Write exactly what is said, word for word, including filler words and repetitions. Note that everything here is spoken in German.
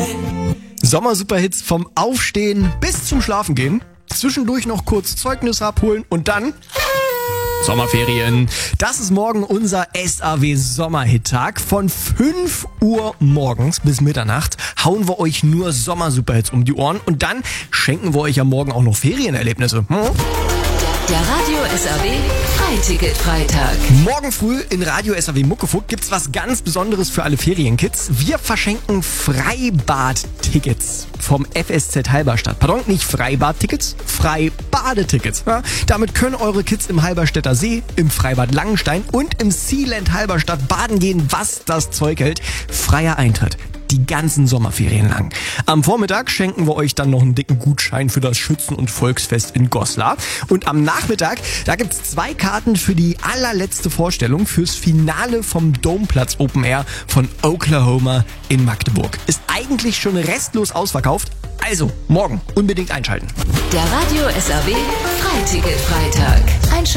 Sommer-Superhits vom Aufstehen bis zum Schlafengehen. Zwischendurch noch kurz Zeugnisse abholen und dann Sommerferien. Das ist morgen unser S A W-Sommerhit-Tag. Von fünf Uhr morgens bis Mitternacht hauen wir euch nur Sommer-Superhits um die Ohren und dann schenken wir euch ja morgen auch noch Ferienerlebnisse. Hm? Der Radio S A W Freiticket-Freitag. Morgen früh in Radio S A W Muckefuck gibt's was ganz Besonderes für alle Ferienkids. Wir verschenken Freibad-Tickets vom F S Z Halberstadt. Pardon, nicht Freibad-Tickets, Freibadetickets. Ja, damit können eure Kids im Halberstädter See, im Freibad Langenstein und im Sealand Halberstadt baden gehen, was das Zeug hält. Freier Eintritt. Die ganzen Sommerferien lang. Am Vormittag schenken wir euch dann noch einen dicken Gutschein für das Schützen- und Volksfest in Goslar. Und am Nachmittag, da gibt's zwei Karten für die allerletzte Vorstellung fürs Finale vom Domeplatz Open Air von Oklahoma in Magdeburg. Ist eigentlich schon restlos ausverkauft. Also, morgen unbedingt einschalten. Der Radio S A W Freiticket-Freitag. Einschalten.